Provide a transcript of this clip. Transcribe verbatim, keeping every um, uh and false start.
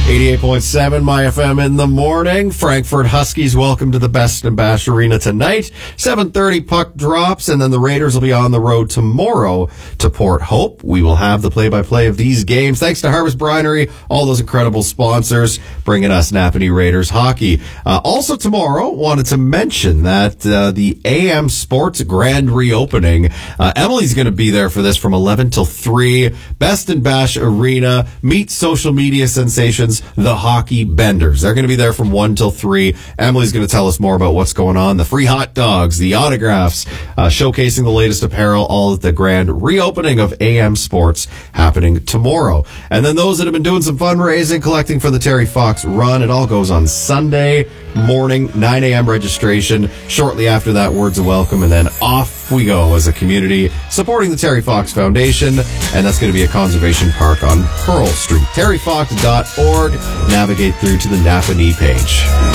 eighty-eight point seven My F M in the morning. Frankfurt Huskies welcome to the Best and Bash Arena tonight. seven thirty puck drops, and then the Raiders will be on the road tomorrow to Port Hope. We will have the play-by-play of these games. Thanks to Harvest Brinery, all those incredible sponsors bringing us Napanee Raiders hockey. Uh, also tomorrow, wanted to mention that uh, the A M Sports grand reopening. Uh, Emily's going to be there for this from eleven till three. Best and Bash Arena. Meet social media sensations, the Hockey Benders. They're going to be there from one till three. Emily's going to tell us more about what's going on. The free hot dogs, the autographs, uh, showcasing the latest apparel, all at the grand reopening of A M Sports happening tomorrow. And then those that have been doing some fundraising, collecting for the Terry Fox Run, it all goes on Sunday morning, nine a.m. registration. Shortly after that, words of welcome, and then off we go as a community supporting the Terry Fox Foundation, and that's going to be a conservation park on Pearl Street. terry fox dot org. Navigate through to the Napanee page.